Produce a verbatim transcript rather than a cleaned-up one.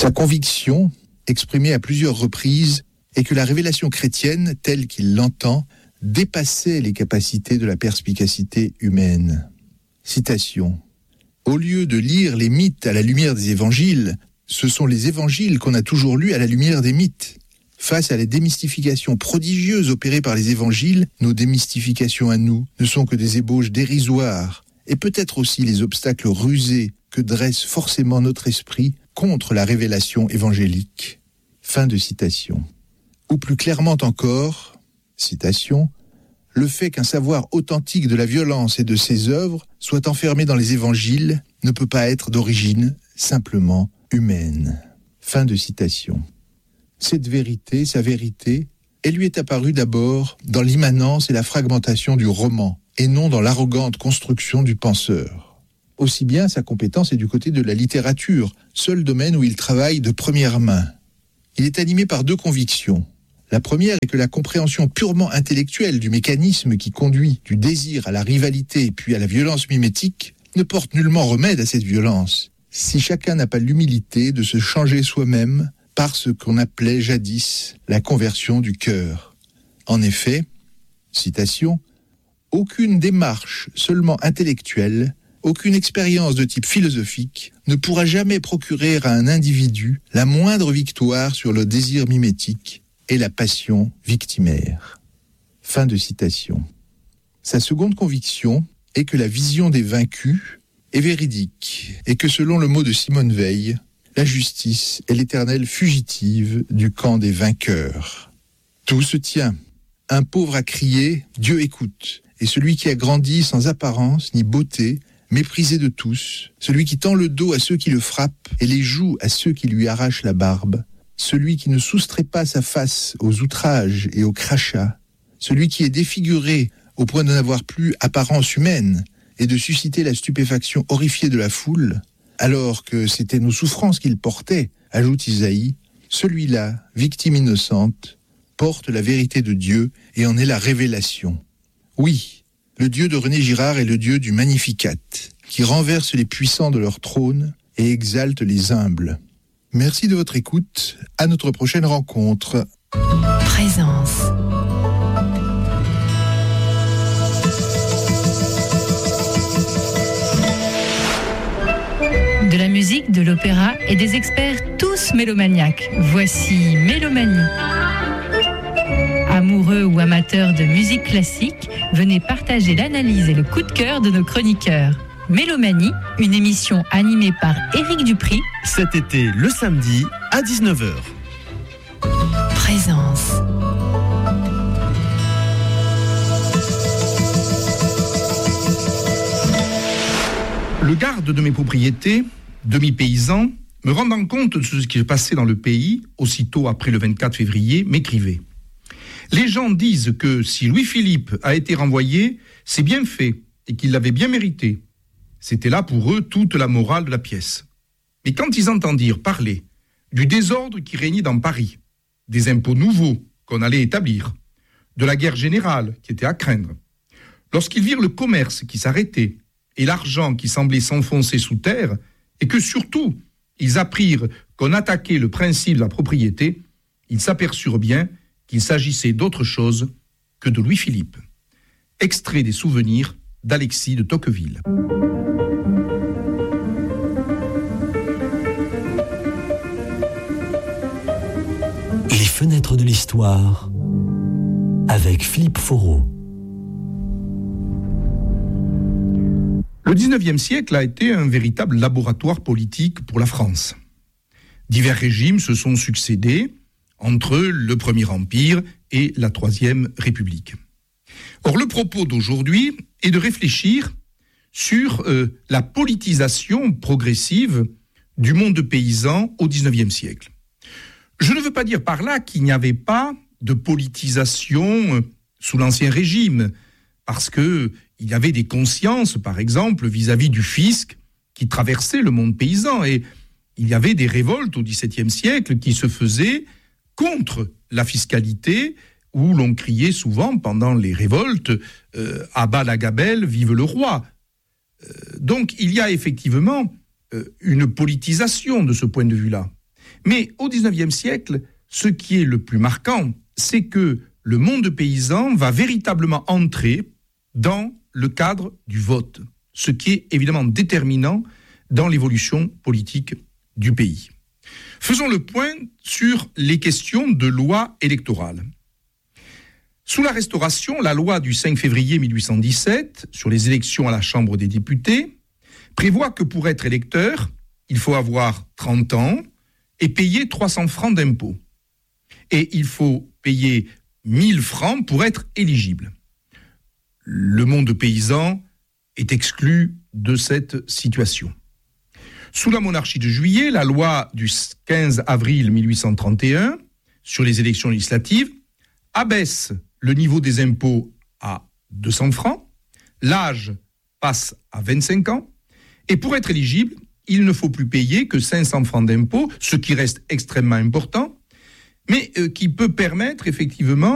Sa conviction, exprimée à plusieurs reprises, est que la révélation chrétienne, telle qu'il l'entend, dépassait les capacités de la perspicacité humaine. Citation. « Au lieu de lire les mythes à la lumière des évangiles, ce sont les évangiles qu'on a toujours lus à la lumière des mythes. Face à la démystification prodigieuse opérée par les évangiles, nos démystifications à nous ne sont que des ébauches dérisoires, et peut-être aussi les obstacles rusés que dresse forcément notre esprit contre la révélation évangélique. » Fin de citation. Ou plus clairement encore, citation, « Le fait qu'un savoir authentique de la violence et de ses œuvres soit enfermé dans les évangiles ne peut pas être d'origine simplement humaine. » Fin de citation. Cette vérité, sa vérité, elle lui est apparue d'abord dans l'immanence et la fragmentation du roman, et non dans l'arrogante construction du penseur. Aussi bien sa compétence est du côté de la littérature, seul domaine où il travaille de première main. Il est animé par deux convictions. La première est que la compréhension purement intellectuelle du mécanisme qui conduit du désir à la rivalité puis à la violence mimétique ne porte nullement remède à cette violence, si chacun n'a pas l'humilité de se changer soi-même par ce qu'on appelait jadis la conversion du cœur. En effet, citation, « Aucune démarche seulement intellectuelle, aucune expérience de type philosophique ne pourra jamais procurer à un individu la moindre victoire sur le désir mimétique et la passion victimaire. » Fin de citation. Sa seconde conviction est que la vision des vaincus est véridique et que selon le mot de Simone Veil, la justice est l'éternelle fugitive du camp des vainqueurs. Tout se tient. Un pauvre a crié « Dieu écoute » et celui qui a grandi sans apparence ni beauté, méprisé de tous, celui qui tend le dos à ceux qui le frappent et les joues à ceux qui lui arrachent la barbe, celui qui ne soustrait pas sa face aux outrages et aux crachats, celui qui est défiguré au point de n'avoir plus apparence humaine et de susciter la stupéfaction horrifiée de la foule, alors que c'était nos souffrances qu'il portait, ajoute Isaïe, celui-là, victime innocente, porte la vérité de Dieu et en est la révélation. Oui, le Dieu de René Girard est le Dieu du Magnificat, qui renverse les puissants de leur trône et exalte les humbles. Merci de votre écoute. À notre prochaine rencontre. Présence. De la musique, de l'opéra et des experts tous mélomaniaques. Voici Mélomanie. Amoureux ou amateurs de musique classique, venez partager l'analyse et le coup de cœur de nos chroniqueurs. Mélomanie, une émission animée par Éric Dupri. Cet été, le samedi, à dix-neuf heures. Présence. Le garde de mes propriétés, demi-paysan, me rendant compte de ce qui se passait dans le pays, aussitôt après le vingt-quatre février, m'écrivait. Les gens disent que si Louis-Philippe a été renvoyé, c'est bien fait et qu'il l'avait bien mérité. C'était là pour eux toute la morale de la pièce. Mais quand ils entendirent parler du désordre qui régnait dans Paris, des impôts nouveaux qu'on allait établir, de la guerre générale qui était à craindre, lorsqu'ils virent le commerce qui s'arrêtait et l'argent qui semblait s'enfoncer sous terre, et que surtout, ils apprirent qu'on attaquait le principe de la propriété, ils s'aperçurent bien qu'il s'agissait d'autre chose que de Louis-Philippe. Extrait des souvenirs d'Alexis de Tocqueville. Les fenêtres de l'histoire avec Philippe Foreau. Le dix-neuvième siècle a été un véritable laboratoire politique pour la France. Divers régimes se sont succédés entre le Premier Empire et la Troisième République. Or, le propos d'aujourd'hui est de réfléchir sur euh, la politisation progressive du monde paysan au dix-neuvième siècle. Je ne veux pas dire par là qu'il n'y avait pas de politisation euh, sous l'Ancien Régime, parce que il y avait des consciences, par exemple, vis-à-vis du fisc qui traversait le monde paysan. Et il y avait des révoltes au dix-septième siècle qui se faisaient contre la fiscalité, où l'on criait souvent pendant les révoltes euh, « À bas la gabelle, vive le roi ». Euh, donc il y a effectivement euh, une politisation de ce point de vue-là. Mais au dix-neuvième siècle, ce qui est le plus marquant, c'est que le monde paysan va véritablement entrer dans le cadre du vote, ce qui est évidemment déterminant dans l'évolution politique du pays. Faisons le point sur les questions de loi électorale. Sous la Restauration, la loi du cinq février mille huit cent dix-sept sur les élections à la Chambre des députés prévoit que pour être électeur, il faut avoir trente ans et payer trois cents francs d'impôts. Et il faut payer mille francs pour être éligible. Le monde paysan est exclu de cette situation. Sous la monarchie de Juillet, la loi du quinze avril mille huit cent trente et un sur les élections législatives abaisse le niveau des impôts à deux cents francs, l'âge passe à vingt-cinq ans, et pour être éligible, il ne faut plus payer que cinq cents francs d'impôts, ce qui reste extrêmement important, mais euh, qui peut permettre effectivement